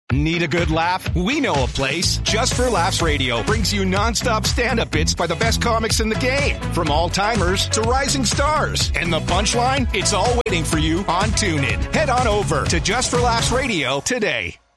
Need a good laugh? We know a place. Just for Laughs Radio brings you nonstop stand-up bits by the best comics in the game. From all-timers to rising stars. And the punchline? It's all waiting for you on TuneIn. Head on over to Just for Laughs Radio today.